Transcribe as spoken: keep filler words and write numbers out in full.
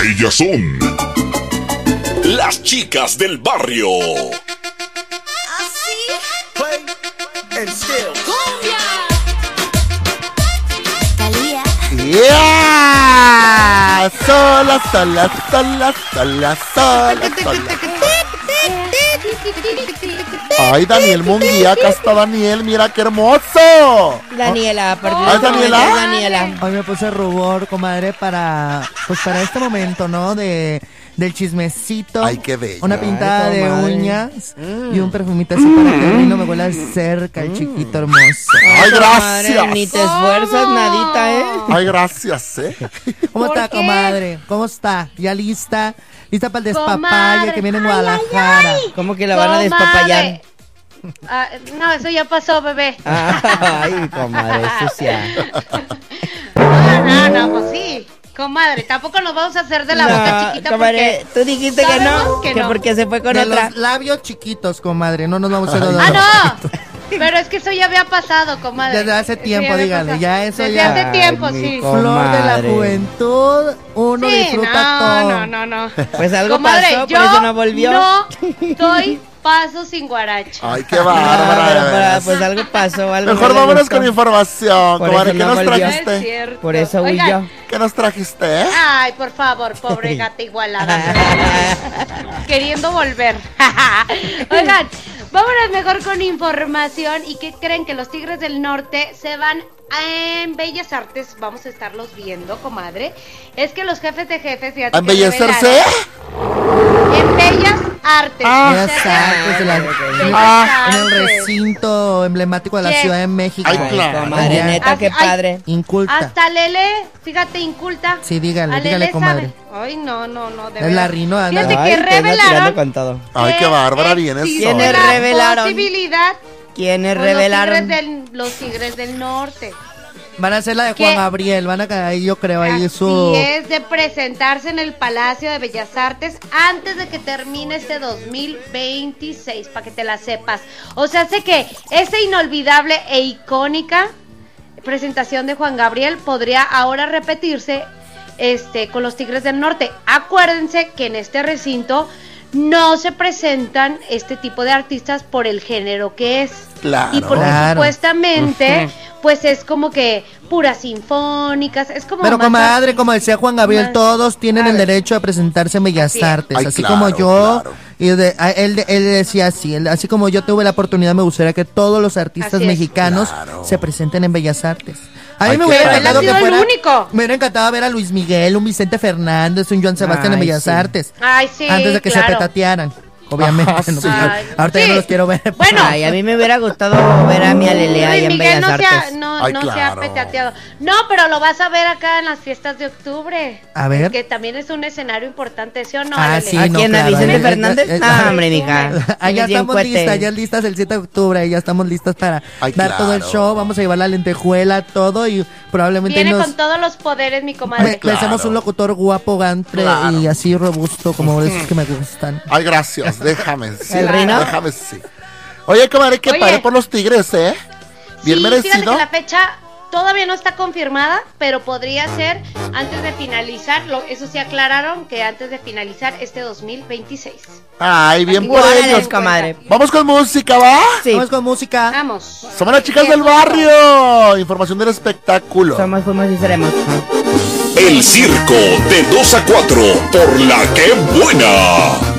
Ellas son las chicas del barrio. Así. Play and still. Cumbia. Talía. Yeah. Sola, sola, sola, sola, sola, sola. Ay, Daniel Munguía, acá está Daniel, mira qué hermoso. Daniela, por ¿Ay, Daniela? Daniela. Hoy me puse rubor, comadre, para pues para este momento, ¿no? De del chismecito. Ay, qué bello. Una pintada Ay, de comadre. uñas mm. y un perfumito así para que el vino me huela cerca, el chiquito hermoso. Ay, Comadre, gracias. ni te esfuerzas, nadita, ¿eh? Ay, gracias, ¿eh? ¿Cómo ¿Por está, qué? comadre? ¿Cómo está? ¿Ya lista? ¿Lista para el despapalle Comadre. que viene en Ay, Guadalajara? ay, ay. ¿Cómo que la van a Comadre. despapallar? Ah, no, eso ya pasó, bebé. Ay, comadre, sucia. No, no, no, pues sí. Comadre, tampoco nos vamos a hacer de la boca chiquita comadre, porque tú dijiste que no, sabemos que que no. porque se fue con De otra. los labios chiquitos, comadre, no nos vamos a hacer de Ah, los- no. Pero es que eso ya había pasado, comadre. Desde hace Eso tiempo, había dígale, pasado. ya eso Desde ya. hace tiempo, Ay, mi sí. co- Flor de la Comadre. juventud, uno Sí, disfruta no, todo. no, no, no. Pues algo Comadre, pasó, yo por eso no volvió. no doy paso sin guaracha. Ay, qué Ah, bárbara. pero de para- veras. pues algo pasó, algo Mejor no le vámonos gustó. con información, Por comadre. eso ¿Qué no nos volvió. No es trajiste? cierto. Por eso huí Oigan, yo. ¿Qué nos trajiste, eh? Ay, por favor, pobre gata igualada. Queriendo volver. Oigan, vámonos mejor con información. ¿Y qué creen? Que los Tigres del Norte se van en Bellas Artes. Vamos a estarlos viendo, comadre. Es que los jefes de jefes, fíjate ¿A que embellecerse? revelaron- En Bellas Artes. Ah. O sea, Bellas Artes, de la- Bellas Ah. En el Artes. recinto emblemático de la ¿Qué? Ciudad de México. Ay, Ay, claro. comadre, Ya. neta, qué Ay, padre. Inculta. Hasta Lele, fíjate, inculta. Sí, dígale, A dígale, Lele comadre. sabe. Ay, no, no, no, de Es la verdad. Rino, anda. Fíjate Ay, que te anda tirando revelaron con todo. Ay, qué bárbara vienes existe hoy. ¿Quiénes la revelaron? posibilidad ¿Quiénes con revelaron? Los tigres, del, los Tigres del Norte. Van a hacer la de ¿Qué? Juan Gabriel, van a caer, yo creo, ahí su... Así es, de presentarse en el Palacio de Bellas Artes antes de que termine este dos mil veintiséis, para que te la sepas. O sea, sé que esa inolvidable e icónica presentación de Juan Gabriel podría ahora repetirse este, con los Tigres del Norte. Acuérdense que en este recinto no se presentan este tipo de artistas por el género que es. Claro. Y porque Claro. supuestamente, pues es como que puras sinfónicas, es como Pero más- comadre, como decía Juan Gabriel, más- todos tienen a el ver. derecho a presentarse en Bellas Así es. Artes, Ay, así claro, como yo, claro. y de- a- él, él decía así, él- así como yo tuve la oportunidad, me gustaría que todos los artistas Así es. mexicanos Claro. se presenten en Bellas Artes. A mí Ay, me qué hubiera padre. encantado Él que ha sido el fuera, único. me hubiera encantado ver a Luis Miguel, un Vicente Fernández, un Joan Sebastián en Ay, Bellas sí. Artes, Ay, sí, antes de que claro. se petatearan. Obviamente, Ajá, no, sí. Ay, ahorita ya sí. no los quiero ver. Bueno. Ay, a mí me hubiera gustado ver a mi Alele ahí Luis en Miguel Bellas no se, ha, Artes. no, Ay, no se ha claro. peteateado. No, pero lo vas a ver acá en las fiestas de octubre. A ver. Que también es un escenario importante, ¿sí o no? Ah, Alele? sí, ¿A no, quién? ¿A claro, Vicente eh, Fernández? eh, eh, Ah, eh, hombre, mija. Ah, ya Eres bien estamos cuete. listas, ya listas el siete de octubre, ya estamos listas para Ay, dar todo el claro. show, vamos a llevar la lentejuela, todo y probablemente Viene nos con todos los poderes, mi me, comadre. me hacemos Claro. un locutor guapo, gantre Claro. y así robusto como de esos que me gustan. Ay, gracias, déjame. Sí, ¿El Rino? Déjame, sí. Oye, comadre, qué Oye. padre por los Tigres, ¿eh? Bien Sí, merecido. fíjate que la fecha todavía no está confirmada, pero podría ser antes de finalizar. Lo, eso sí aclararon que antes de finalizar este dos mil veintiséis. Ay, bien por Igual, ellos. comadre. Vamos con música, ¿va? Sí, Vamos con música. Vamos. Somos las chicas Qué del gusto. barrio. Información del espectáculo. somos, fuimos y seremos. El circo de dos a cuatro por la que buena.